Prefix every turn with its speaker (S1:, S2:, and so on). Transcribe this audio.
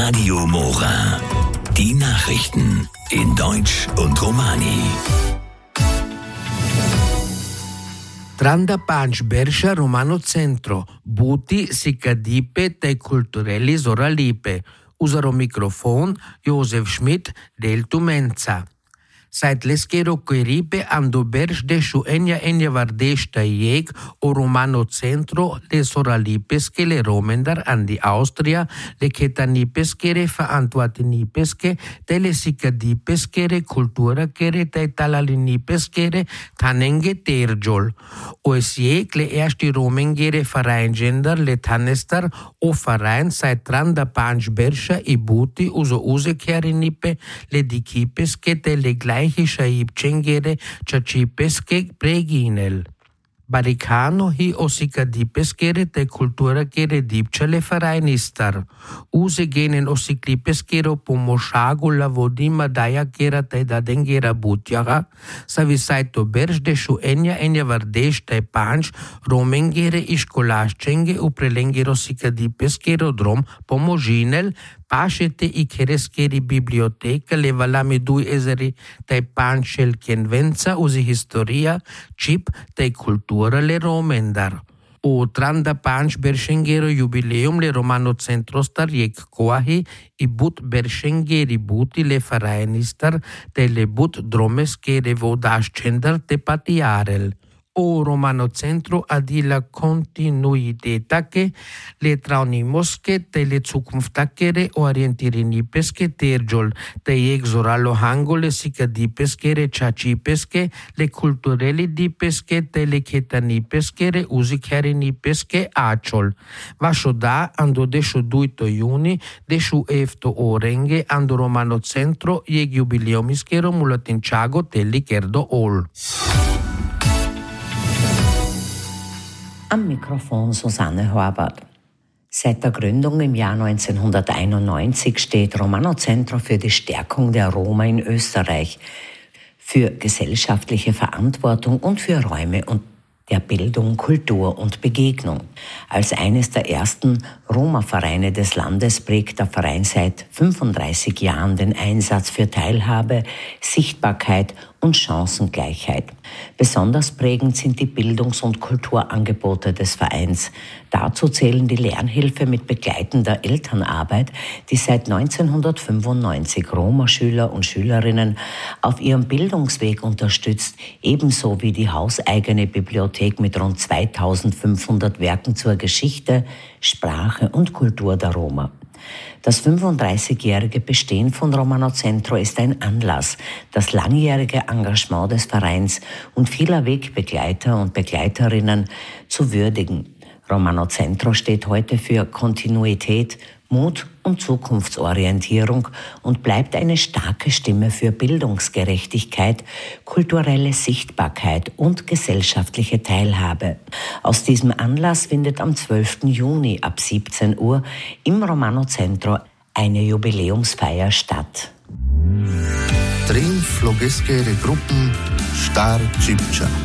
S1: Radio Mora. Die Nachrichten in Deutsch und Romani.
S2: Tranda Panch Bersha Romano Centro, Buti Sicadipe te Culturelli Zoralipe. Usaro Mikrofon Josef Schmidt del Tumenza. Seit leskero queripe ando berš dešu enja vardešta jeg o Romano Centro le Soralipeske le Romendar andi Austria le Ketanipeskere Verantwortnipeskere te le Sikadipeskere Kultura kere te Talalinispeskere Tanenge Terjol. O es jeg le erste Romengere Vereingender le Tanestar o Verein seit Tranda Panch Bersha i Buti uso usekherinipe le Dikipeske te le Shaibchengere Chachipeske preginel. Baricano hi osikadipeskere te kultura kere dipčale farajnistar. Use genen osiklipeskero pomoshagu la vodima daja kera te dadengera butjaga, savisajto berž dešu enja vardeš te panč romengere iškolaščenge uprelengero sikadipeskero drom pomožinel, pašete i kereskeri biblioteka le valami dui ezeri te pančel kenvenca uzi historia, čip te kultura le Romendar. O Tranda Panch Beršengero jubileum le Romano Centro star jek koahi i but Beršengeri buti le Vereinistar te le but dromeskere vodaščendar te patiarel. O Romano Centro adila continuiteta che le traunimoske te le zukunftakere orientirinipeske terjol te exoralo hangole sikadipeskere chachipeske le kultureli dipeske te le ketanipeskere usikherinipske achol. Vasho da ando desho 2 juni desho efto orenge ando Romano Centro jeg jubileumiskero mulatinchago te li kerdo ol.
S3: Am Mikrofon Susanne Horvath. Seit der Gründung im Jahr 1991 steht Romano Centro für die Stärkung der Roma in Österreich, für gesellschaftliche Verantwortung und für Räume und der Bildung, Kultur und Begegnung. Als eines der ersten Roma-Vereine des Landes prägt der Verein seit 35 Jahren den Einsatz für Teilhabe, Sichtbarkeit und Chancengleichheit. Besonders prägend sind die Bildungs- und Kulturangebote des Vereins. Dazu zählen die Lernhilfe mit begleitender Elternarbeit, die seit 1995 Roma-Schüler und Schülerinnen auf ihrem Bildungsweg unterstützt, ebenso wie die hauseigene Bibliothek mit rund 2500 Werken zur Geschichte, Sprache und Kultur der Roma. Das 35-jährige Bestehen von Romano Centro ist ein Anlass, das langjährige Engagement des Vereins und vieler Wegbegleiter und Begleiterinnen zu würdigen. Romano Centro steht heute für Kontinuität, Mut und Zukunftsorientierung und bleibt eine starke Stimme für Bildungsgerechtigkeit, kulturelle Sichtbarkeit und gesellschaftliche Teilhabe. Aus diesem Anlass findet am 12. Juni ab 17 Uhr im Romano Centro eine Jubiläumsfeier statt.
S4: Trin flogheskere Gruppen Star Cipcia.